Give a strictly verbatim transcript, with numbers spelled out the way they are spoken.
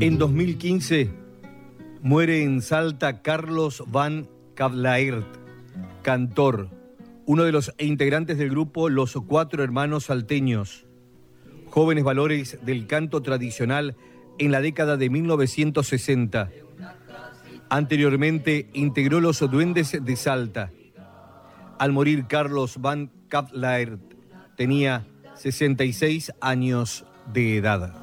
En dos mil quince muere en Salta Carlos van Cavlaert, cantor, uno de los integrantes del grupo Los Cuatro Hermanos Salteños, jóvenes valores del canto tradicional en la década de mil novecientos sesenta. Anteriormente integró Los Duendes de Salta. Al morir Carlos van Cavlaert tenía sesenta y seis años de edad.